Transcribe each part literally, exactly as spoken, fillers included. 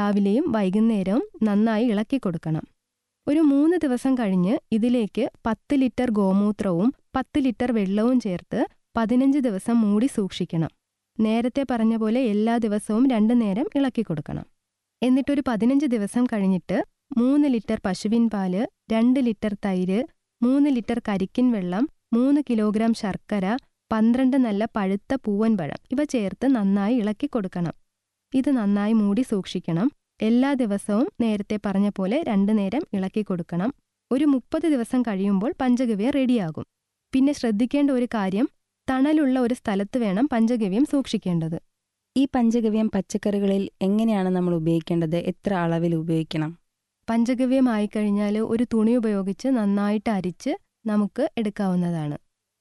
രാവിലെയും വൈകുന്നേരവും നന്നായി ഇളക്കി കൊടുക്കണം. ഒരു മൂന്ന് ദിവസം കഴിഞ്ഞ് ഇതിലേക്ക് പത്ത് ലിറ്റർ ഗോമൂത്രവും പത്ത് ലിറ്റർ വെള്ളവും ചേർത്ത് പതിനഞ്ച് ദിവസം മൂടി സൂക്ഷിക്കണം. നേരത്തെ പറഞ്ഞ പോലെ എല്ലാ ദിവസവും രണ്ടു നേരം ഇളക്കി കൊടുക്കണം. എന്നിട്ടൊരു പതിനഞ്ച് ദിവസം കഴിഞ്ഞിട്ട് മൂന്ന് ലിറ്റർ പശുവിൻ പാല്, രണ്ട് ലിറ്റർ തൈര്, മൂന്ന് ലിറ്റർ കരിക്കിൻ വെള്ളം, മൂന്ന് കിലോഗ്രാം ശർക്കര, പന്ത്രണ്ട് നല്ല പഴുത്ത പൂവൻ പഴം ഇവ ചേർത്ത് നന്നായി ഇളക്കി കൊടുക്കണം. ഇത് നന്നായി മൂടി സൂക്ഷിക്കണം. എല്ലാ ദിവസവും നേരത്തെ പറഞ്ഞ പോലെ രണ്ടു നേരം ഇളക്കി കൊടുക്കണം. ഒരു മുപ്പത് ദിവസം കഴിയുമ്പോൾ പഞ്ചഗവ്യം റെഡിയാകും. പിന്നെ ശ്രദ്ധിക്കേണ്ട ഒരു കാര്യം, തണലുള്ള ഒരു സ്ഥലത്ത് വേണം പഞ്ചഗവ്യം സൂക്ഷിക്കേണ്ടത്. ഈ പഞ്ചഗവ്യം പച്ചക്കറികളിൽ എങ്ങനെയാണ് നമ്മൾ ഉപയോഗിക്കേണ്ടത്? എത്ര അളവിൽ ഉപയോഗിക്കണം? പഞ്ചഗവ്യം ആയിക്കഴിഞ്ഞാൽ ഒരു തുണി ഉപയോഗിച്ച് നന്നായിട്ട് അരിച്ച് നമുക്ക് എടുക്കാവുന്നതാണ്.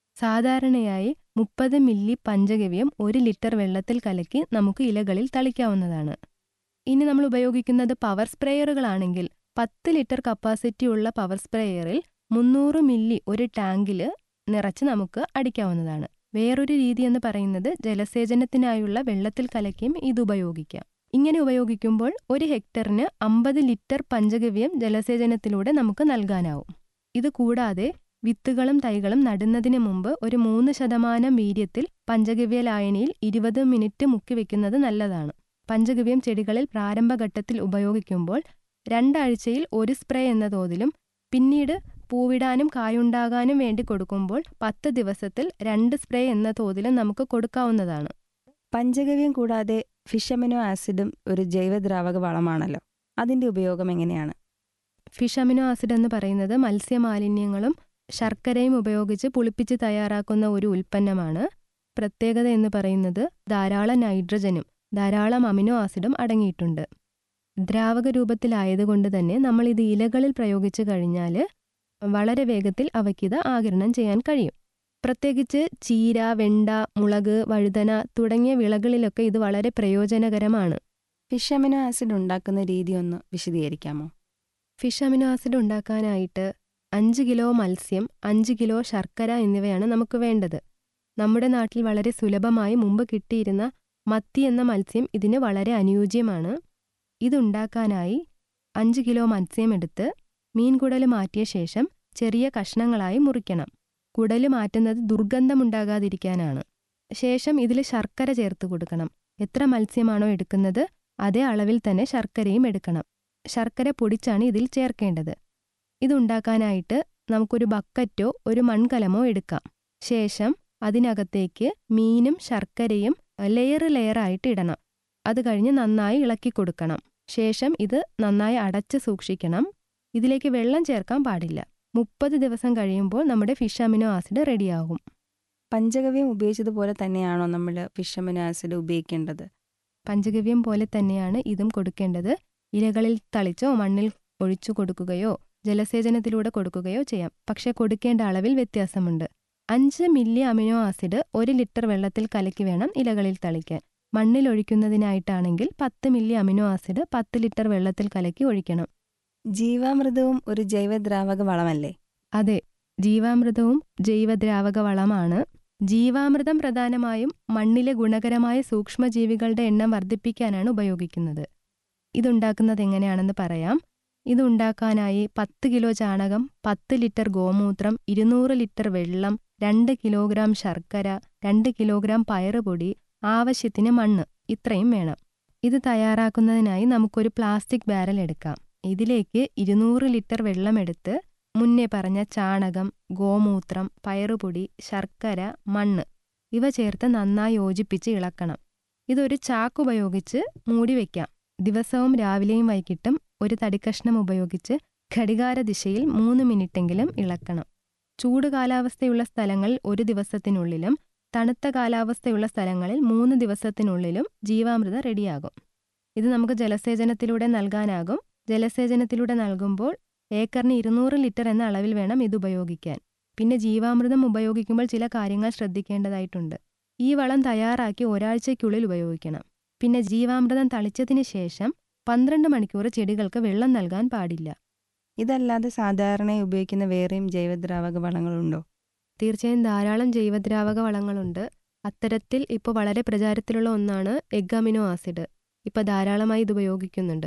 സാധാരണയായി മുപ്പത് മില്ലി പഞ്ചഗവ്യം ഒരു ലിറ്റർ വെള്ളത്തിൽ കലക്കി നമുക്ക് ഇലകളിൽ തളിക്കാവുന്നതാണ്. ഇനി നമ്മൾ ഉപയോഗിക്കുന്നത് പവർ സ്പ്രേയറുകളാണെങ്കിൽ പത്ത് ലിറ്റർ കപ്പാസിറ്റി ഉള്ള പവർ സ്പ്രേയറിൽ മുന്നൂറ് മില്ലി ഒരു ടാങ്കിൽ നിറച്ച് നമുക്ക് അടിക്കാവുന്നതാണ്. വേറൊരു രീതി എന്ന് പറയുന്നത് ജലസേചനത്തിനായുള്ള വെള്ളത്തിൽ കലക്കിയും ഇത് ഉപയോഗിക്കാം. ഇങ്ങനെ ഉപയോഗിക്കുമ്പോൾ ഒരു ഹെക്ടറിന് അമ്പത് ലിറ്റർ പഞ്ചഗവ്യം ജലസേചനത്തിലൂടെ നമുക്ക് നൽകാനാവും. ഇത് കൂടാതെ വിത്തുകളും തൈകളും നടുന്നതിന് മുമ്പ് ഒരു മൂന്ന് ശതമാനം വീര്യത്തിൽ പഞ്ചഗവ്യ ലായനിയിൽ ഇരുപത് മിനിറ്റ് മുക്കിവെക്കുന്നത് നല്ലതാണ്. പഞ്ചഗവ്യം ചെടികളിൽ പ്രാരംഭഘട്ടത്തിൽ ഉപയോഗിക്കുമ്പോൾ രണ്ടാഴ്ചയിൽ ഒരു സ്പ്രേ എന്ന തോതിലും പിന്നീട് പൂവിടാനും കായുണ്ടാകാനും വേണ്ടി കൊടുക്കുമ്പോൾ പത്ത് ദിവസത്തിൽ രണ്ട് സ്പ്രേ എന്ന തോതിലും നമുക്ക് കൊടുക്കാവുന്നതാണ്. പഞ്ചഗവ്യം കൂടാതെ ഫിഷ് അമിനോ ആസിഡും ഒരു ജൈവദ്രാവക വളമാണല്ലോ. അതിൻ്റെ ഉപയോഗം എങ്ങനെയാണ്? ഫിഷ് അമിനോ ആസിഡ് എന്ന് പറയുന്നത് മത്സ്യമാലിന്യങ്ങളും ശർക്കരയും ഉപയോഗിച്ച് പുളിപ്പിച്ച് തയ്യാറാക്കുന്ന ഒരു ഉൽപ്പന്നമാണ്. പ്രത്യേകത എന്ന് പറയുന്നത് ധാരാളം നൈട്രജനും ധാരാളം അമിനോ ആസിഡും അടങ്ങിയിട്ടുണ്ട്. ദ്രാവക രൂപത്തിലായതുകൊണ്ട് തന്നെ നമ്മൾ ഇത് ഇലകളിൽ പ്രയോഗിച്ചു കഴിഞ്ഞാൽ വളരെ വേഗത്തിൽ അവയ്ക്കിത് ആഗിരണം ചെയ്യാൻ കഴിയും. പ്രത്യേകിച്ച് ചീര, വെണ്ട, മുളക്, വഴുതന തുടങ്ങിയ വിളകളിലൊക്കെ ഇത് വളരെ പ്രയോജനകരമാണ്. ഫിഷ് അമിനോ ആസിഡ് ഉണ്ടാക്കുന്ന രീതി ഒന്ന് വിശദീകരിക്കാമോ? ഫിഷ് അമിനോ ആസിഡ് ഉണ്ടാക്കാനായിട്ട് അഞ്ച് കിലോ മത്സ്യം, അഞ്ച് കിലോ ശർക്കര എന്നിവയാണ് നമുക്ക് വേണ്ടത്. നമ്മുടെ നാട്ടിൽ വളരെ സുലഭമായി മുമ്പ് കിട്ടിയിരുന്ന മത്തി എന്ന മത്സ്യം ഇതിന് വളരെ അനുയോജ്യമാണ്. ഇതുണ്ടാക്കാനായി അഞ്ച് കിലോ മത്സ്യം എടുത്ത് മീൻകുടല് മാറ്റിയ ശേഷം ചെറിയ കഷ്ണങ്ങളായി മുറിക്കണം. കുടല് മാറ്റുന്നത് ദുർഗന്ധമുണ്ടാകാതിരിക്കാനാണ്. ശേഷം ഇതിൽ ശർക്കര ചേർത്ത് കൊടുക്കണം. എത്ര മത്സ്യമാണോ എടുക്കുന്നത് അതേ അളവിൽ തന്നെ ശർക്കരയും എടുക്കണം. ശർക്കര പൊടിച്ചാണ് ഇതിൽ ചേർക്കേണ്ടത്. ഇതുണ്ടാക്കാനായിട്ട് നമുക്കൊരു ബക്കറ്റോ ഒരു മൺകലമോ എടുക്കാം. ശേഷം അതിനകത്തേക്ക് മീനും ശർക്കരയും ലെയർ ലെയറായിട്ട് ഇടണം. അത് കഴിഞ്ഞ് നന്നായി ഇളക്കി കൊടുക്കണം. ശേഷം ഇത് നന്നായി അടച്ച് സൂക്ഷിക്കണം. ഇതിലേക്ക് വെള്ളം ചേർക്കാൻ പാടില്ല. മുപ്പത് ദിവസം കഴിയുമ്പോൾ നമ്മുടെ ഫിഷ് അമിനോ ആസിഡ് റെഡിയാകും. പഞ്ചഗവ്യം ഉപയോഗിച്ചതുപോലെ തന്നെയാണോ നമ്മൾ ഫിഷ് അമിനോ ആസിഡ് ഉപയോഗിക്കേണ്ടത്? പഞ്ചഗവ്യം പോലെ തന്നെയാണ് ഇതും കൊടുക്കേണ്ടത്. ഇലകളിൽ തളിച്ചോ മണ്ണിൽ ഒഴിച്ചു കൊടുക്കുകയോ ജലസേചനത്തിലൂടെ കൊടുക്കുകയോ ചെയ്യാം. പക്ഷേ കൊടുക്കേണ്ട അളവിൽ വ്യത്യാസമുണ്ട്. അഞ്ച് മില്ലി അമിനോ ആസിഡ് ഒരു ലിറ്റർ വെള്ളത്തിൽ കലക്കി വേണം ഇലകളിൽ തളിക്കാൻ. മണ്ണിൽ ഒഴിക്കുന്നതിനായിട്ടാണെങ്കിൽ പത്ത് മില്ലി അമിനോ ആസിഡ് പത്ത് ലിറ്റർ വെള്ളത്തിൽ കലക്കി ഒഴിക്കണം. ജീവാമൃതവും ഒരു ജൈവദ്രാവക വളമല്ലേ? അതെ, ജീവാമൃതവും ജൈവദ്രാവക വളമാണ്. ജീവാമൃതം പ്രധാനമായും മണ്ണിലെ ഗുണകരമായ സൂക്ഷ്മജീവികളുടെ എണ്ണം വർദ്ധിപ്പിക്കാനാണ് ഉപയോഗിക്കുന്നത്. ഇതുണ്ടാക്കുന്നത് എങ്ങനെയാണെന്ന് പറയാം. ഇതുണ്ടാക്കാനായി പത്ത് കിലോ ചാണകം, പത്ത് ലിറ്റർ ഗോമൂത്രം, ഇരുന്നൂറ് ലിറ്റർ വെള്ളം, രണ്ട് കിലോഗ്രാം ശർക്കര, രണ്ട് കിലോഗ്രാം പയറുപൊടി, ആവശ്യത്തിന് മണ്ണ് ഇത്രയും വേണം. ഇത് തയ്യാറാക്കുന്നതിനായി നമുക്കൊരു പ്ലാസ്റ്റിക് ബാരൽ എടുക്കാം. ഇതിലേക്ക് ഇരുന്നൂറ് ലിറ്റർ വെള്ളമെടുത്ത് മുന്നേ പറഞ്ഞ ചാണകം, ഗോമൂത്രം, പയറുപൊടി, ശർക്കര, മണ്ണ് ഇവ ചേർത്ത് നന്നായി യോജിപ്പിച്ച് ഇളക്കണം. ഇതൊരു ചാക്കുപയോഗിച്ച് മൂടി വയ്ക്കാം. ദിവസവും രാവിലെയും വൈകിട്ടും ഒരു തടിക്കഷ്ണം ഉപയോഗിച്ച് ഘടികാര ദിശയിൽ മൂന്ന് മിനിറ്റെങ്കിലും ഇളക്കണം. ചൂട് കാലാവസ്ഥയുള്ള സ്ഥലങ്ങളിൽ ഒരു ദിവസത്തിനുള്ളിലും തണുത്ത കാലാവസ്ഥയുള്ള സ്ഥലങ്ങളിൽ മൂന്ന് ദിവസത്തിനുള്ളിലും ജീവാമൃത റെഡിയാകും. ഇത് നമുക്ക് ജലസേചനത്തിലൂടെ നൽകാനാകും. ജലസേചനത്തിലൂടെ നൽകുമ്പോൾ ഏക്കറിന് ഇരുന്നൂറ് ലിറ്റർ എന്ന അളവിൽ വേണം ഇത് ഉപയോഗിക്കാൻ. പിന്നെ ജീവാമൃതം ഉപയോഗിക്കുമ്പോൾ ചില കാര്യങ്ങൾ ശ്രദ്ധിക്കേണ്ടതായിട്ടുണ്ട്. ഈ വളം തയ്യാറാക്കി ഒരാഴ്ചയ്ക്കുള്ളിൽ ഉപയോഗിക്കണം. പിന്നെ ജീവാമൃതം തളിച്ചതിന് ശേഷം പന്ത്രണ്ട് മണിക്കൂർ ചെടികൾക്ക് വെള്ളം നൽകാൻ പാടില്ല. ഇതല്ലാതെ സാധാരണയായി ഉപയോഗിക്കുന്ന വേറെയും ജൈവദ്രാവക വളങ്ങളുണ്ടോ? തീർച്ചയായും ധാരാളം ജൈവദ്രാവക വളങ്ങളുണ്ട്. അത്തരത്തിൽ ഇപ്പോൾ വളരെ പ്രചാരത്തിലുള്ള ഒന്നാണ് എഗ് അമിനോ ആസിഡ്. ഇപ്പോൾ ധാരാളമായി ഇത് ഉപയോഗിക്കുന്നുണ്ട്.